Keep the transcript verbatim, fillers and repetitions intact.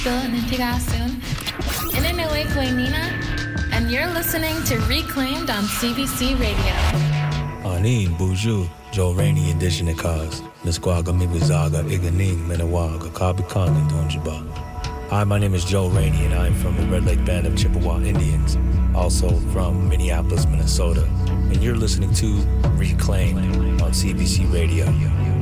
Nitigasun. Inanue Nina, and you're listening to Reclaimed on C B C Radio. Anin Buju, Joe Rainey indigenous cause. Nisquaga Mibizaga, Iganing, Menawaga, Kabikang, and Donjiba. Hi, my name is Joe Rainey, and I'm from the Red Lake Band of Chippewa Indians, also from Minneapolis, Minnesota. And you're listening to Reclaimed on C B C Radio.